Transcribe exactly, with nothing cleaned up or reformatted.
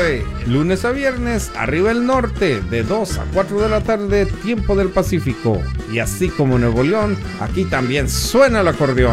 Monterrey. Lunes a viernes, arriba el norte, de dos a cuatro de la tarde, tiempo del Pacífico. Y así como Nuevo León, aquí también suena el acordeón.